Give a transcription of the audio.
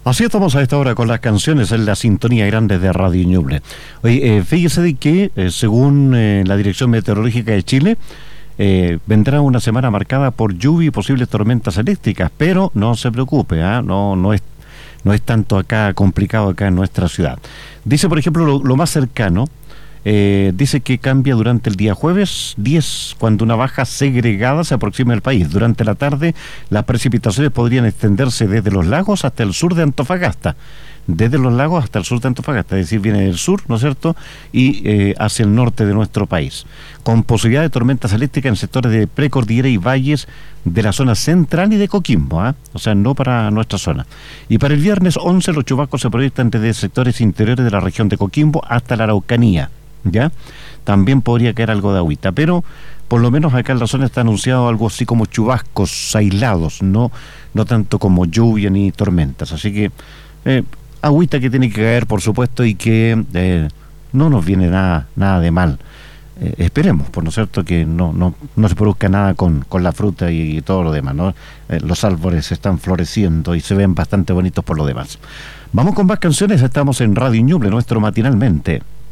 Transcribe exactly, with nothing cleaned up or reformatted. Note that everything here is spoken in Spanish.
Así estamos a esta hora con las canciones en la sintonía grande de Radio Ñuble. Oye, eh, fíjese de que, eh, según eh, la Dirección Meteorológica de Chile, eh, vendrá una semana marcada por lluvia y posibles tormentas eléctricas, pero no se preocupe, ¿eh? no, no, es, no es tanto acá complicado acá en nuestra ciudad. Dice, por ejemplo, lo, lo más cercano, eh, dice que cambia durante el día jueves diez, cuando una baja segregada se aproxima al país. Durante la tarde, las precipitaciones podrían extenderse desde los lagos hasta el sur de Antofagasta. Desde los lagos hasta el sur de Antofagasta, es decir, viene del sur, ¿no es cierto?, y eh, hacia el norte de nuestro país, con posibilidad de tormentas eléctricas en sectores de precordillera y valles de la zona central y de Coquimbo, ¿eh? O sea, no para nuestra zona. Y para el viernes once, los chubascos se proyectan desde sectores interiores de la región de Coquimbo hasta la Araucanía, ¿ya? También podría caer algo de agüita, pero por lo menos acá en la zona está anunciado algo así como chubascos aislados, no, no tanto como lluvia ni tormentas, así que eh, agüita que tiene que caer, por supuesto, y que eh, no nos viene nada, nada de mal. Eh, esperemos, por no cierto, que no, no, no se produzca nada con, con la fruta y, y todo lo demás, ¿no? Eh, los árboles están floreciendo y se ven bastante bonitos por lo demás. Vamos con más canciones, estamos en Radio Ñuble, nuestro matinalmente.